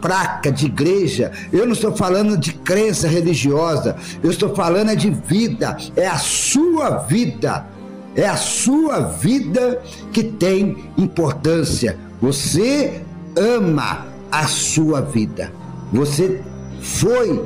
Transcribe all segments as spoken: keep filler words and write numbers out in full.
placa de igreja, eu não estou falando de crença religiosa, eu estou falando de vida, é a sua vida, é a sua vida que tem importância. Você ama a sua vida, você foi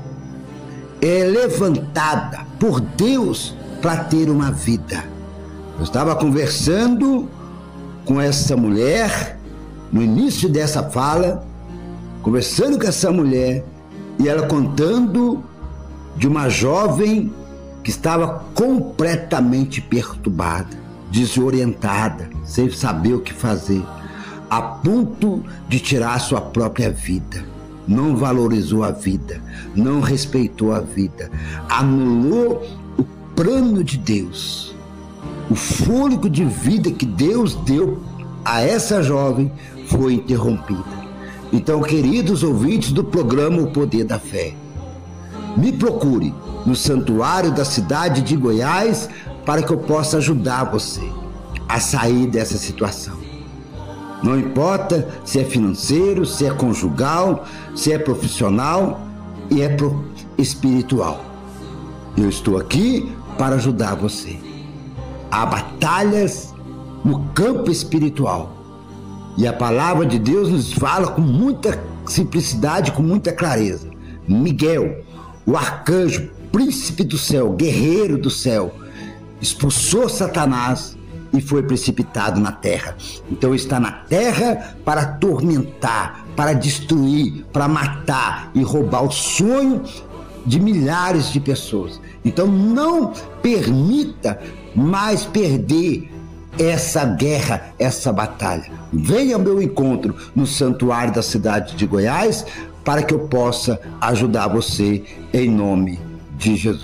é, levantada por Deus para ter uma vida. Eu estava conversando com essa mulher, no início dessa fala, conversando com essa mulher, e ela contando de uma jovem que estava completamente perturbada, desorientada, sem saber o que fazer, a ponto de tirar a sua própria vida. Não valorizou a vida, não respeitou a vida, anulou o plano de Deus. O fôlego de vida que Deus deu a essa jovem foi interrompida. Então, queridos ouvintes do programa O Poder da Fé, me procure no santuário da cidade de Goiás para que eu possa ajudar você a sair dessa situação. Não importa se é financeiro, se é conjugal, se é profissional e é espiritual. Eu estou aqui para ajudar você. Há batalhas no campo espiritual. E a palavra de Deus nos fala com muita simplicidade, com muita clareza. Miguel, o arcanjo, príncipe do céu, guerreiro do céu, expulsou Satanás e foi precipitado na terra. Então está na terra para atormentar, para destruir, para matar e roubar o sonho de milhares de pessoas. Então não permita mais perder essa guerra, essa batalha. Venha ao meu encontro no santuário da cidade de Goiás para que eu possa ajudar você em nome de Jesus.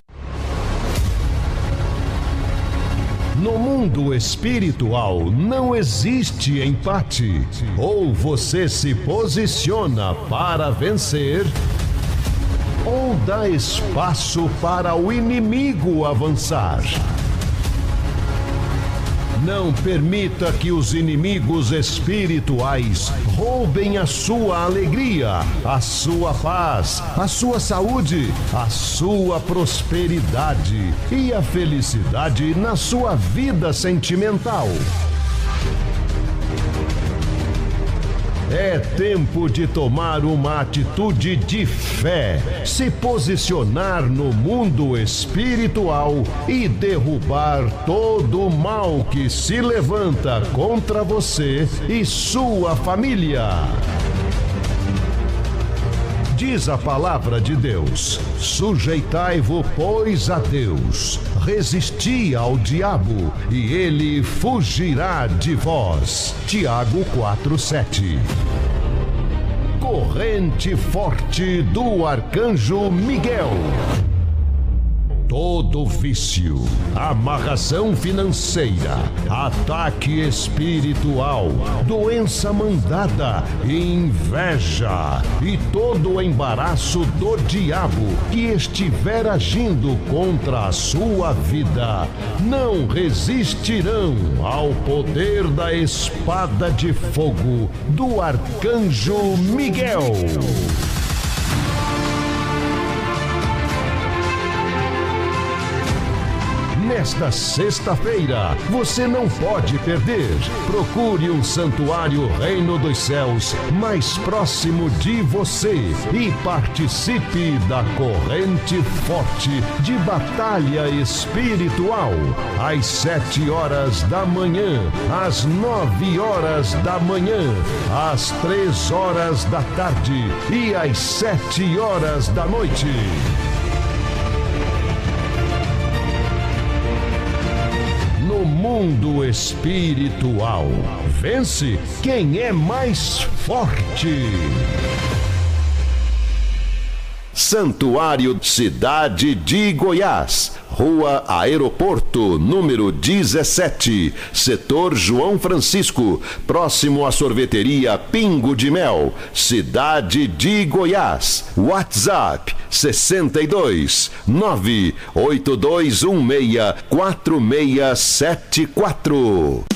No mundo espiritual não existe empate. Ou você se posiciona para vencer, ou dá espaço para o inimigo avançar. Não permita que os inimigos espirituais roubem a sua alegria, a sua paz, a sua saúde, a sua prosperidade e a felicidade na sua vida sentimental. É tempo de tomar uma atitude de fé, se posicionar no mundo espiritual e derrubar todo o mal que se levanta contra você e sua família. Diz a palavra de Deus: sujeitai-vos, pois, a Deus, resisti ao diabo e ele fugirá de vós. Tiago quatro, sete. Corrente forte do arcanjo Miguel. Todo vício, amarração financeira, ataque espiritual, doença mandada, inveja e todo o embaraço do diabo que estiver agindo contra a sua vida, não resistirão ao poder da espada de fogo do arcanjo Miguel. Nesta sexta-feira, você não pode perder. Procure um santuário Reino dos Céus mais próximo de você e participe da corrente forte de batalha espiritual. Às sete horas da manhã, às nove horas da manhã, às três horas da tarde e às sete horas da noite. No mundo espiritual, vence quem é mais forte. Santuário Cidade de Goiás, Rua Aeroporto, número dezessete, Setor João Francisco, próximo à sorveteria Pingo de Mel, Cidade de Goiás. WhatsApp sessenta e dois, nove oito dois um seis, quatro seis sete quatro.